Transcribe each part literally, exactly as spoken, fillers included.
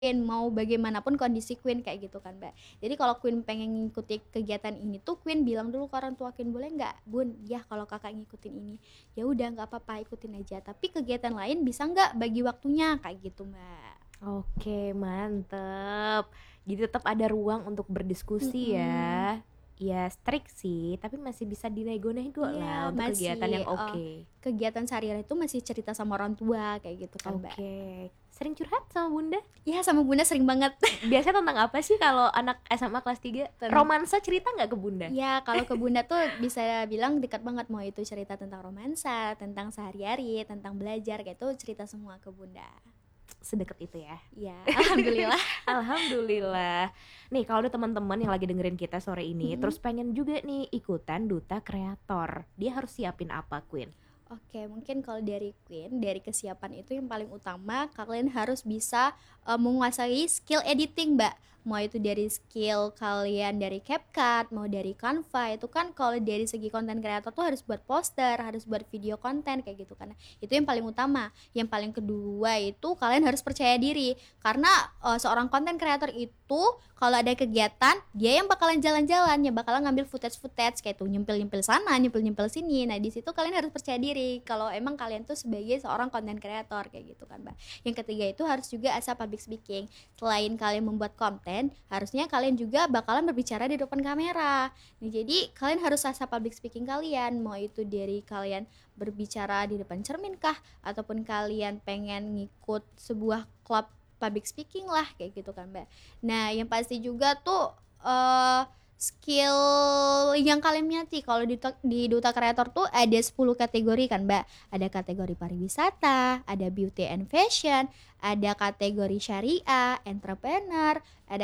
mau bagaimanapun kondisi Queen kayak gitu kan, Mbak. Jadi kalau Queen pengen ngikuti kegiatan ini tuh Queen bilang dulu ke orang tua Queen, "Boleh nggak, Bun? Ya kalau Kakak ngikutin ini." Ya udah nggak apa-apa ikutin aja, tapi kegiatan lain bisa nggak bagi waktunya kayak gitu, Mbak. Oke, mantep. Jadi tetap ada ruang untuk berdiskusi Mhm. ya. Ya strict sih, tapi masih bisa dinego-nego lah Iya, untuk kegiatan masih, yang eee, oke. kegiatan sehari-hari itu masih cerita sama orang tua kayak gitu kan, Mbak. Oke, sering curhat sama bunda? Iya, sama bunda sering banget. Biasanya tentang apa sih kalau anak S M A kelas tiga? Ten Romansa cerita nggak ke bunda? Iya, kalau ke bunda tuh bisa bilang dekat banget, mau itu cerita tentang romansa, tentang sehari-hari, tentang belajar, kayak itu cerita semua ke bunda. Sedekat itu ya? Iya, alhamdulillah. Alhamdulillah. Nih kalau ada teman-teman yang lagi dengerin kita sore ini, Mhm. terus pengen juga nih ikutan Duta Kreator, dia harus siapin apa, Queen? Oke, mungkin kalau dari Queen, dari kesiapan itu yang paling utama kalian harus bisa, eee, menguasai skill editing, Mbak. Mau itu dari skill kalian dari CapCut, mau dari Canva, itu kan kalau dari segi konten kreator tuh harus buat poster, harus buat video konten kayak gitu kan. Itu yang paling utama. Yang paling kedua itu kalian harus percaya diri, karena, eee, seorang konten kreator itu kalau ada kegiatan, dia yang bakalan jalan-jalan, yang bakalan ngambil footage-footage kayak tuh nyempil-nyempil sana, nyempil-nyempil sini. Nah, di situ kalian harus percaya diri kalau emang kalian tuh sebagai seorang konten kreator kayak gitu kan, Mbak. Yang ketiga itu harus juga asal public speaking. Selain kalian membuat konten, harusnya kalian juga bakalan berbicara di depan kamera. Nah, jadi kalian harus asal public speaking kalian, mau itu dari kalian berbicara di depan cermin kah ataupun kalian pengen ngikut sebuah klub public speaking lah kayak gitu kan, Mbak. Nah, yang pasti juga tuh eh skill yang kalian minati kalau di, di Duta Kreator tuh ada sepuluh kategori kan, Mbak. Ada kategori pariwisata, ada beauty and fashion, ada kategori syariah, entrepreneur, ada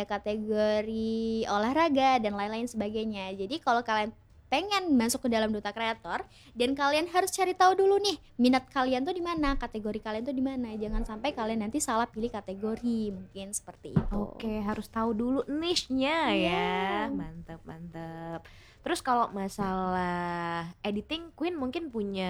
kategori olahraga dan lain-lain sebagainya. Jadi kalau kalian pengen masuk ke dalam Duta Kreator dan kalian harus cari tahu dulu nih minat kalian tuh di mana, kategori kalian tuh di mana. Jangan sampai kalian nanti salah pilih kategori, mungkin seperti itu. Oke, harus tahu dulu niche-nya ya. Iya. Mantap, mantap. Terus kalau masalah editing, Queen mungkin punya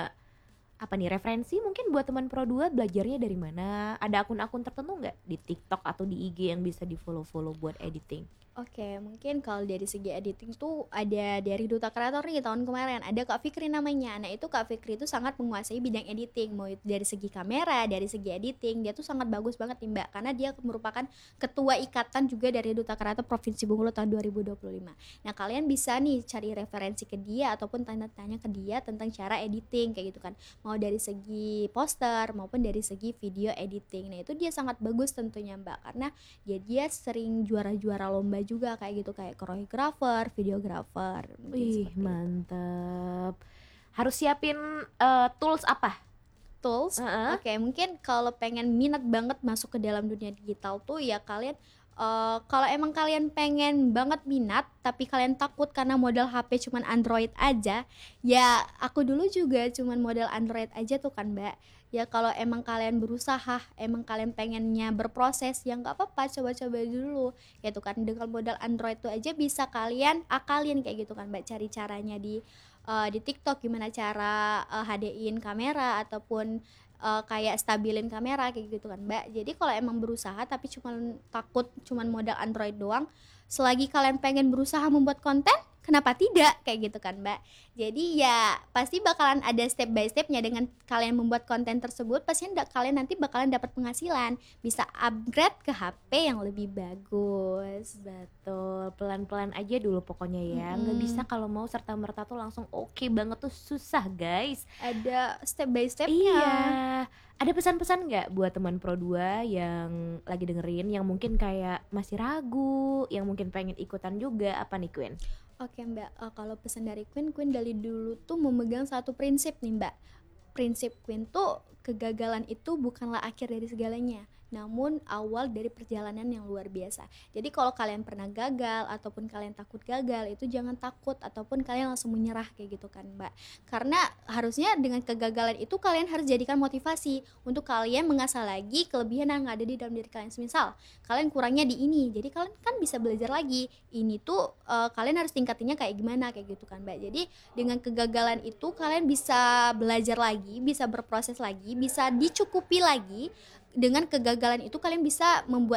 apa nih referensi mungkin buat teman Pro dua belajarnya dari mana? Ada akun-akun tertentu nggak di TikTok atau di I G yang bisa di follow-follow buat editing? Oke, mungkin kalau dari segi editing tuh ada dari Duta Kreator nih tahun kemarin, ada Kak Fikri namanya. Nah, itu Kak Fikri itu sangat menguasai bidang editing, mau itu dari segi kamera, dari segi editing, dia tuh sangat bagus banget nih, Mbak, karena dia merupakan ketua ikatan juga dari Duta Kreator Provinsi Bengkulu tahun dua ribu dua puluh lima. Nah, kalian bisa nih cari referensi ke dia ataupun tanya-tanya ke dia tentang cara editing kayak gitu kan. Mau dari segi poster maupun dari segi video editing. Nah, itu dia sangat bagus tentunya, Mbak, karena dia dia sering juara-juara lomba juga kayak gitu, kayak koreografer, videografer, mungkin Wih, seperti itu. mantep. Harus siapin uh, tools apa? Tools, Uh-uh. oke, mungkin kalau pengen minat banget masuk ke dalam dunia digital tuh ya kalian uh, kalau emang kalian pengen banget minat tapi kalian takut karena model H P cuman Android aja, ya aku dulu juga cuman model Android aja tuh kan, Mbak. Ya kalau emang kalian berusaha, emang kalian pengennya berproses, ya nggak apa-apa, coba-coba dulu. Ya tuh kan dengan modal Android tuh aja bisa kalian akalin kayak gitu kan, Mbak. Cari caranya di uh, di TikTok gimana cara uh, H D-in kamera ataupun uh, kayak stabilin kamera kayak gitu kan, Mbak. Jadi kalau emang berusaha tapi cuman takut cuman modal Android doang, selagi kalian pengen berusaha membuat konten, kenapa tidak kayak gitu kan, Mbak. Jadi ya pasti bakalan ada step by stepnya. Dengan kalian membuat konten tersebut pasti kalian nanti bakalan dapat penghasilan, bisa upgrade ke H P yang lebih bagus. Betul, pelan-pelan aja dulu pokoknya ya. Nggak bisa Mm-mm. kalau mau serta-merta tuh langsung oke banget tuh susah guys. Ada step by stepnya. Iya, ada pesan-pesan nggak buat teman Pro dua yang lagi dengerin, yang mungkin kayak masih ragu, yang mungkin pengen ikutan juga, apa nih Queen? Oke, Mbak, uh, kalau pesan dari Queen, Queen dari dulu tuh memegang satu prinsip nih, Mbak. Prinsip Queen tuh kegagalan itu bukanlah akhir dari segalanya, namun awal dari perjalanan yang luar biasa. Jadi kalau kalian pernah gagal ataupun kalian takut gagal, itu jangan takut ataupun kalian langsung menyerah kayak gitu kan, Mbak. Karena harusnya dengan kegagalan itu kalian harus jadikan motivasi untuk kalian mengasah lagi kelebihan yang ada di dalam diri kalian. Semisal kalian kurangnya di ini, jadi kalian kan bisa belajar lagi. Ini tuh uh, kalian harus tingkatinnya kayak gimana kayak gitu kan, Mbak. Jadi dengan kegagalan itu kalian bisa belajar lagi, bisa berproses lagi, bisa dicukupi lagi. Dengan kegagalan itu kalian bisa membuat